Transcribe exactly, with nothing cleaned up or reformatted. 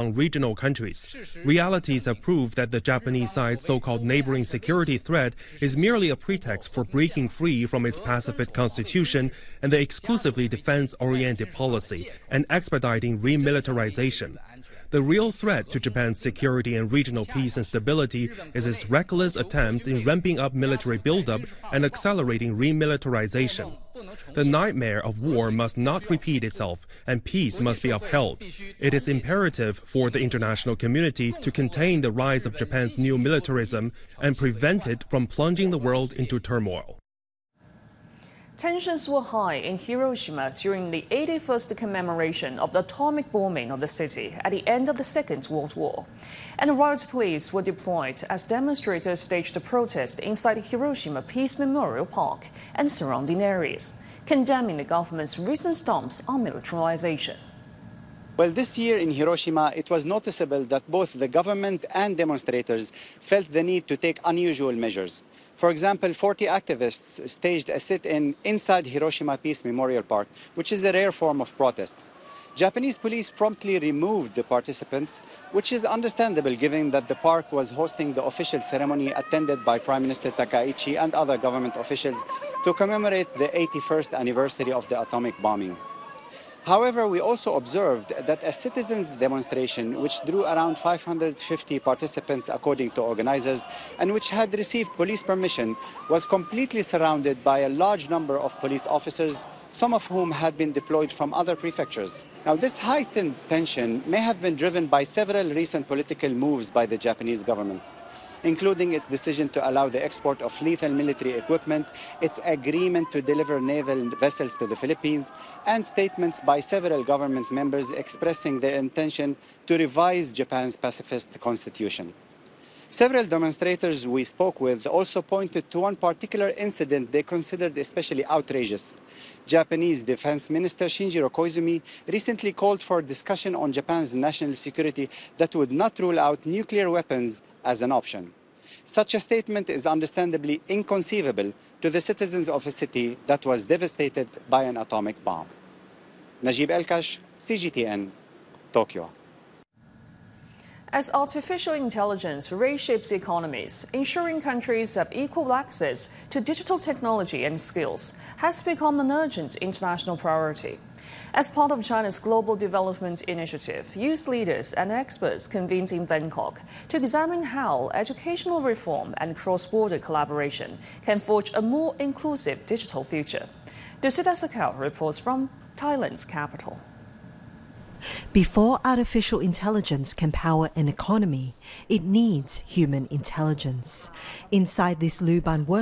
among regional countries. Realities have proved that the Japanese side's so-called neighboring security threat is merely a pretext for breaking free from its pacifist constitution and the exclusively defense-oriented policy and expediting remilitarization. The real threat to Japan's security and regional peace and stability is its reckless attempts in ramping up military buildup and accelerating remilitarization. The nightmare of war must not repeat itself, and peace must be upheld. It is imperative for the international community to contain the rise of Japan's new militarism and prevent it from plunging the world into turmoil. Tensions were high in Hiroshima during the eighty-first commemoration of the atomic bombing of the city at the end of the Second World War. And riot police were deployed as demonstrators staged a protest inside the Hiroshima Peace Memorial Park and surrounding areas, condemning the government's recent stance on militarization. Well, this year in Hiroshima, it was noticeable that both the government and demonstrators felt the need to take unusual measures. For example, forty activists staged a sit-in inside Hiroshima Peace Memorial Park, which is a rare form of protest. Japanese police promptly removed the participants, which is understandable given that the park was hosting the official ceremony attended by Prime Minister Takaichi and other government officials to commemorate the eighty-first anniversary of the atomic bombing. However, we also observed that a citizens' demonstration, which drew around five hundred fifty participants according to organizers, and which had received police permission, was completely surrounded by a large number of police officers, some of whom had been deployed from other prefectures. Now, this heightened tension may have been driven by several recent political moves by the Japanese government, including its decision to allow the export of lethal military equipment, its agreement to deliver naval vessels to the Philippines, and statements by several government members expressing their intention to revise Japan's pacifist constitution. Several demonstrators we spoke with also pointed to one particular incident they considered especially outrageous. Japanese Defense Minister Shinjiro Koizumi recently called for a discussion on Japan's national security that would not rule out nuclear weapons as an option. Such a statement is understandably inconceivable to the citizens of a city that was devastated by an atomic bomb. Najib Elkash, C G T N, Tokyo. As artificial intelligence reshapes economies, ensuring countries have equal access to digital technology and skills has become an urgent international priority. As part of China's Global Development Initiative, youth leaders and experts convened in Bangkok to examine how educational reform and cross-border collaboration can forge a more inclusive digital future. Dusita Sakau reports from Thailand's capital. Before artificial intelligence can power an economy, it needs human intelligence. Inside this Luban work